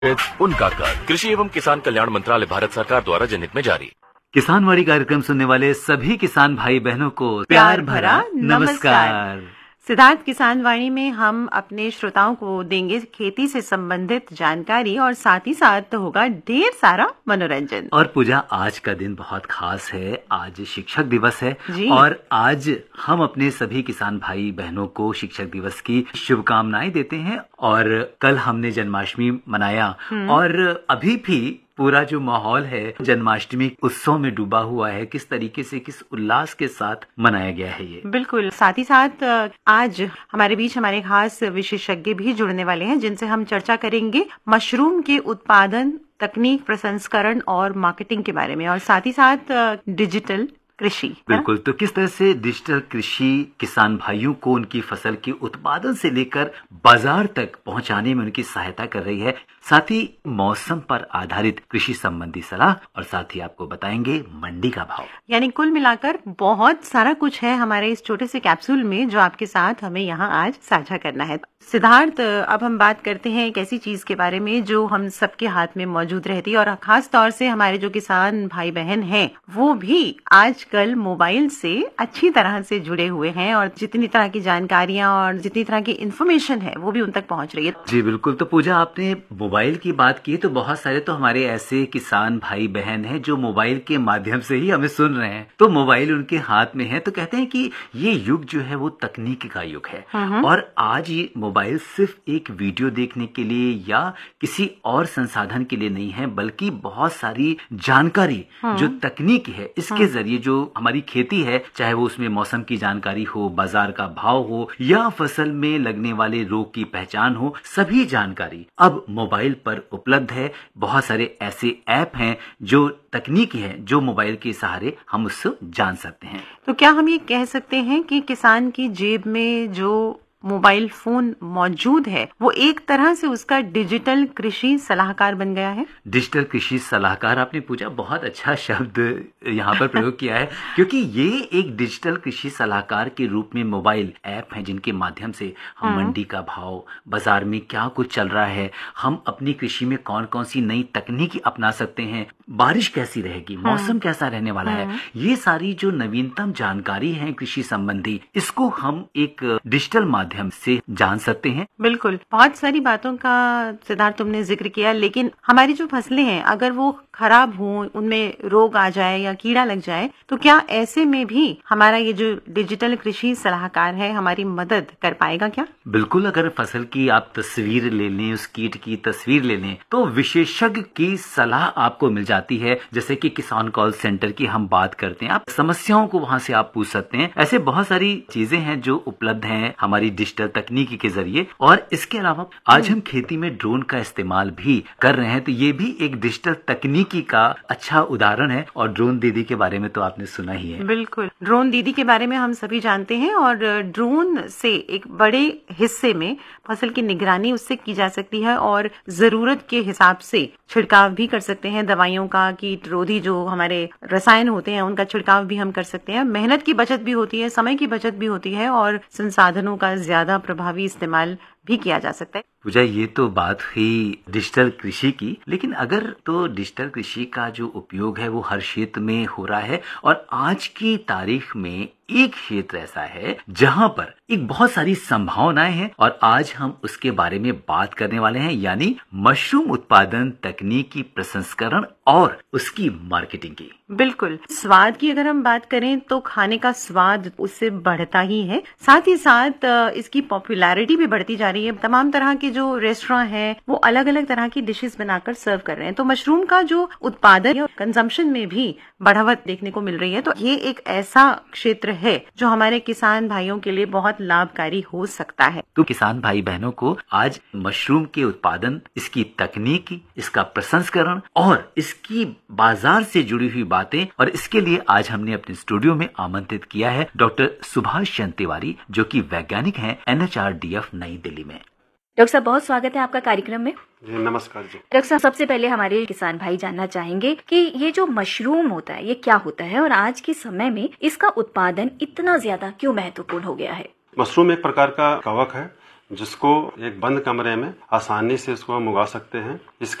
उनका कर। कृषि एवं किसान कल्याण मंत्रालय, भारत सरकार द्वारा जनहित में जारी। किसानवाड़ी कार्यक्रम सुनने वाले सभी किसान भाई बहनों को प्यार भरा नमस्कार। सिद्धार्थ किसानवाणी में हम अपने श्रोताओं को देंगे खेती से संबंधित जानकारी और साथ ही साथ होगा ढेर सारा मनोरंजन। और पूजा, आज का दिन बहुत खास है। आज शिक्षक दिवस है जी। और आज हम अपने सभी किसान भाई बहनों को शिक्षक दिवस की शुभकामनाएं देते हैं। और कल हमने जन्माष्टमी मनाया और अभी भी पूरा जो माहौल है जन्माष्टमी उत्सव में डूबा हुआ है। किस तरीके से, किस उल्लास के साथ मनाया गया है ये। बिल्कुल। साथ ही साथ आज हमारे बीच हमारे खास विशेषज्ञ भी जुड़ने वाले हैं, जिनसे हम चर्चा करेंगे मशरूम के उत्पादन, तकनीक, प्रसंस्करण और मार्केटिंग के बारे में, और साथ ही साथ डिजिटल कृषि। बिल्कुल। तो किस तरह से डिजिटल कृषि किसान भाइयों को उनकी फसल के उत्पादन से लेकर बाजार तक पहुंचाने में उनकी सहायता कर रही है, साथ ही मौसम पर आधारित कृषि संबंधी सलाह, और साथ ही आपको बताएंगे मंडी का भाव। यानी कुल मिलाकर बहुत सारा कुछ है हमारे इस छोटे से कैप्सूल में, जो आपके साथ हमें यहाँ आज साझा करना है। सिद्धार्थ, अब हम बात करते हैं एक ऐसी चीज के बारे में जो हम सबके हाथ में मौजूद रहती है, और खास तौर से हमारे जो किसान भाई बहन हैं वो भी आजकल मोबाइल से अच्छी तरह से जुड़े हुए हैं, और जितनी तरह की जानकारियां और जितनी तरह की इन्फॉर्मेशन है वो भी उन तक पहुंच रही है। जी बिल्कुल। तो पूजा, आपने मोबाइल की बात की, तो बहुत सारे तो हमारे ऐसे किसान भाई बहन हैं जो मोबाइल के माध्यम से ही हमें सुन रहे हैं। तो मोबाइल उनके हाथ में है, तो कहते हैं कि ये युग जो है वो तकनीक का युग है। और आज ये मोबाइल सिर्फ एक वीडियो देखने के लिए या किसी और संसाधन के लिए नहीं है, बल्कि बहुत सारी जानकारी जो तकनीक है इसके जरिए जो हमारी खेती है, चाहे वो उसमें मौसम की जानकारी हो, बाजार का भाव हो, या फसल में लगने वाले रोग की पहचान हो, सभी जानकारी अब मोबाइल पर उपलब्ध है। बहुत सारे ऐसे ऐप हैं जो तकनीकी है, जो मोबाइल के सहारे हम उससे जान सकते हैं। तो क्या हम ये कह सकते हैं कि किसान की जेब में जो मोबाइल फोन मौजूद है वो एक तरह से उसका डिजिटल कृषि सलाहकार बन गया है? डिजिटल कृषि सलाहकार, आपने पूछा, बहुत अच्छा शब्द यहाँ पर प्रयोग किया है, क्योंकि ये एक डिजिटल कृषि सलाहकार के रूप में मोबाइल ऐप हैं जिनके माध्यम से हम मंडी का भाव, बाजार में क्या कुछ चल रहा है, हम अपनी कृषि में कौन कौन सी नई तकनीकी अपना सकते हैं, बारिश कैसी रहेगी, मौसम कैसा रहने वाला है, ये सारी जो नवीनतम जानकारी है कृषि संबंधी, इसको हम एक डिजिटल माध्यम से जान सकते हैं। बिल्कुल। बहुत सारी बातों का सिद्धार्थ तुमने जिक्र किया, लेकिन हमारी जो फसलें हैं अगर वो खराब हो, उनमें रोग आ जाए या कीड़ा लग जाए, तो क्या ऐसे में भी हमारा ये जो डिजिटल कृषि सलाहकार है हमारी मदद कर पाएगा क्या? बिल्कुल। अगर फसल की आप तस्वीर ले लें, उस कीट की तस्वीर ले लें, तो विशेषज्ञ की सलाह आपको मिल जाती है। जैसे कि किसान कॉल सेंटर की हम बात करते हैं, आप समस्याओं को वहां से आप पूछ सकते हैं। ऐसे बहुत सारी चीजें हैं जो उपलब्ध हैं हमारी डिजिटल तकनीकी के जरिए। और इसके अलावा आज हम खेती में ड्रोन का इस्तेमाल भी कर रहे हैं, तो ये भी एक डिजिटल तकनीकी का अच्छा उदाहरण है। और ड्रोन दीदी के बारे में तो आपने सुना ही है। बिल्कुल। ड्रोन दीदी के बारे में हम सभी जानते हैं, और ड्रोन से एक बड़े हिस्से में फसल की निगरानी उससे की जा सकती है, और जरूरत के हिसाब से छिड़काव भी कर सकते हैं दवाइयों का, कीटरोधी जो हमारे रसायन होते हैं उनका छिड़काव भी हम कर सकते हैं। मेहनत की बचत भी होती है, समय की बचत भी होती है, और संसाधनों का ज्यादा प्रभावी इस्तेमाल भी किया जा सकता है। पूजा, ये तो बात हुई डिजिटल कृषि की, लेकिन अगर तो डिजिटल कृषि का जो उपयोग है वो हर क्षेत्र में हो रहा है। और आज की तारीख में एक क्षेत्र ऐसा है जहां पर एक बहुत सारी संभावनाएं हैं, और आज हम उसके बारे में बात करने वाले हैं, यानी मशरूम उत्पादन, तकनीकी प्रसंस्करण और उसकी मार्केटिंग की। बिल्कुल। स्वाद की अगर हम बात करें तो खाने का स्वाद उससे बढ़ता ही है, साथ ही साथ इसकी पॉपुलैरिटी भी बढ़ती जा रही है। तमाम तरह के जो रेस्टोरेंट हैं वो अलग अलग तरह की डिशेस बनाकर सर्व कर रहे हैं, तो मशरूम का जो उत्पादन और कंजम्पशन में भी बढ़ावत देखने को मिल रही है। तो ये एक ऐसा क्षेत्र है जो हमारे किसान भाइयों के लिए बहुत लाभकारी हो सकता है। तो किसान भाई बहनों को आज मशरूम के उत्पादन, इसकी तकनीकी, इसका प्रसंस्करण और इसकी बाजार से जुड़ी हुई बातें, और इसके लिए आज हमने अपने स्टूडियो में आमंत्रित किया है डॉक्टर सुभाष चंद्र तिवारी, जो कि वैज्ञानिक हैं NHRDF नई दिल्ली में। डॉक्टर साहब, बहुत स्वागत है आपका कार्यक्रम में। जी नमस्कार जी। डॉक्टर साहब, सबसे पहले हमारे किसान भाई जानना चाहेंगे कि ये जो मशरूम होता है ये क्या होता है, और आज के समय में इसका उत्पादन इतना ज्यादा क्यों महत्वपूर्ण हो गया है? मशरूम एक प्रकार का कवक है जिसको एक बंद कमरे में आसानी से उसको हम उगा सकते हैं।